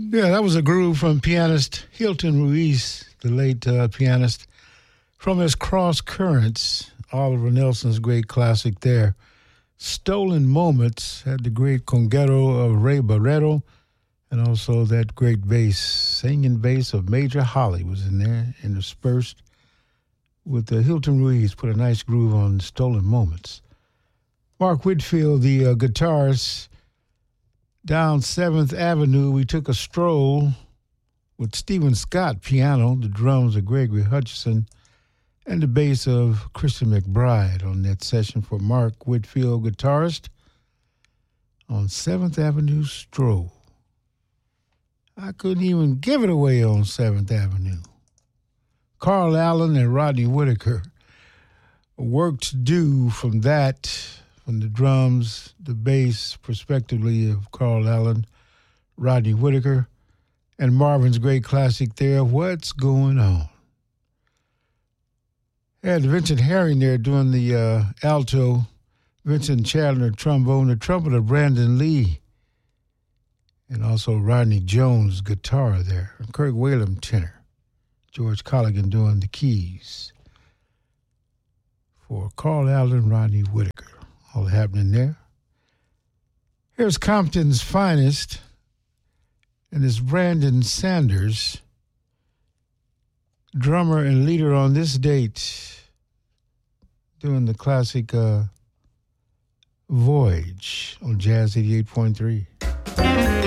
Yeah, that was a groove from pianist Hilton Ruiz, the late pianist, from his Cross Currents, Oliver Nelson's great classic there. Stolen Moments had the great conguero of Ray Barretto, and also that great bass, singing bass of Major Holly was in there, interspersed with Hilton Ruiz, put a nice groove on Stolen Moments. Mark Whitfield, the guitarist, down 7th Avenue, we took a stroll with Stephen Scott, piano, the drums of Gregory Hutchison, and the bass of Christian McBride on that session for Mark Whitfield, guitarist, on 7th Avenue stroll. I couldn't even give it away on 7th Avenue. Carl Allen and Rodney Whitaker. Work to do from that, from the drums, the bass, respectively, of Carl Allen, Rodney Whitaker, and Marvin's great classic there, What's Going On? Had Vincent Herring there doing the alto, Vincent Chandler trombone, the trumpeter Brandon Lee, and also Rodney Jones guitar there, and Kirk Whalum tenor, George Colligan doing the keys for Carl Allen, Rodney Whitaker. All happening there. Here's Compton's finest, and it's Brandon Sanders, drummer and leader on this date, doing the classic Voyage on Jazz 88.3.